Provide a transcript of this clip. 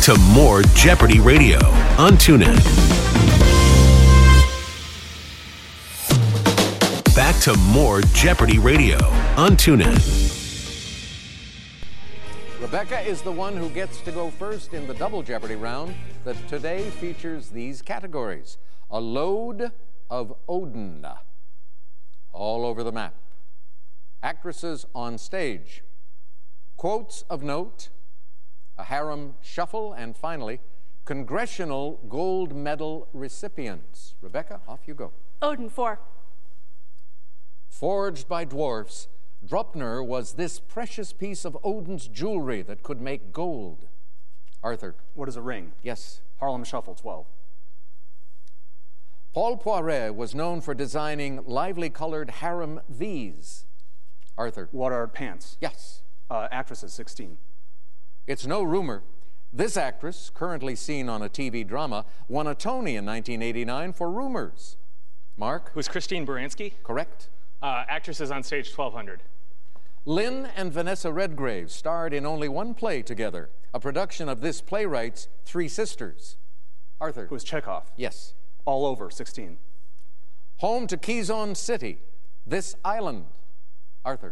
to more Jeopardy Radio on TuneIn. Back to more Jeopardy Radio on TuneIn. Rebecca is the one who gets to go first in the Double Jeopardy round that today features these categories. A load of Odin all over the map. Actresses on stage. Quotes of note. A harem shuffle. And finally, Congressional Gold Medal recipients. Rebecca, off you go. Odin 4. Forged by dwarfs, Draupnir was this precious piece of Odin's jewelry that could make gold. Arthur. What is a ring? Yes. Harlem Shuffle 12. Paul Poiret was known for designing lively colored harem V's. Arthur. What are pants? Yes. Actresses 16. It's no rumor. This actress, currently seen on a TV drama, won a Tony in 1989 for Rumors. Mark. Who's Christine Baranski? Correct. Actresses on stage 1200. Lynn and Vanessa Redgrave starred in only one play together, a production of this playwright's Three Sisters. Arthur. Who is Chekhov? Yes. All Over 16. Home to Quezon City, this island. Arthur.